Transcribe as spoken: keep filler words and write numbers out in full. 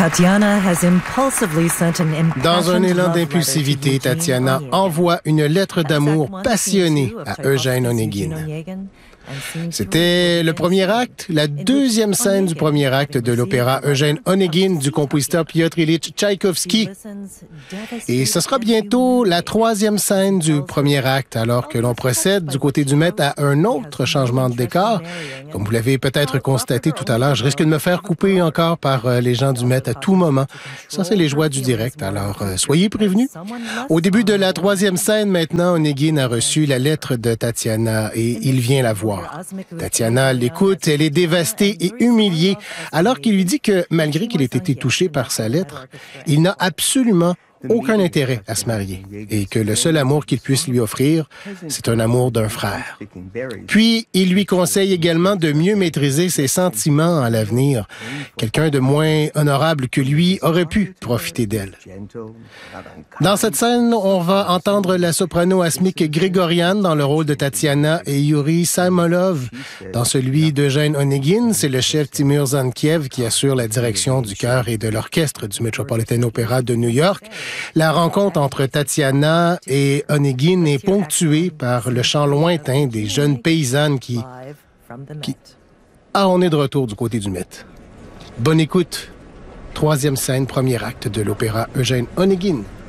Dans un élan d'impulsivité, Tatiana envoie une lettre d'amour passionnée à Eugène Onegin. C'était le premier acte, la deuxième scène du premier acte de l'opéra Eugène Onegin du compositeur Piotr Ilyich Tchaïkovski. Et ce sera bientôt la troisième scène du premier acte, alors que l'on procède du côté du maître à un autre changement de décor. Comme vous l'avez peut-être constaté tout à l'heure, je risque de me faire couper encore par les gens du maître à tout moment. Ça, c'est les joies du direct, alors euh, soyez prévenus. Au début de la troisième scène, maintenant, Onegin a reçu la lettre de Tatiana et il vient la voir. Tatiana l'écoute, elle est dévastée et humiliée, alors qu'il lui dit que, malgré qu'il ait été touché par sa lettre, il n'a absolument aucun intérêt à se marier et que le seul amour qu'il puisse lui offrir, c'est un amour d'un frère. Puis, il lui conseille également de mieux maîtriser ses sentiments à l'avenir. Quelqu'un de moins honorable que lui aurait pu profiter d'elle. Dans cette scène, on va entendre la soprano Asmik Grigorian dans le rôle de Tatiana et Yuri Saimolov dans celui d'Eugène Onegin. C'est le chef Timur Zankiev qui assure la direction du chœur et de l'orchestre du Metropolitan Opera de New York. La rencontre entre Tatiana et Onegin est ponctuée par le chant lointain des jeunes paysannes qui... qui... Ah, on est de retour du côté du Met. Bonne écoute. Troisième scène, premier acte de l'opéra Eugène Onegin.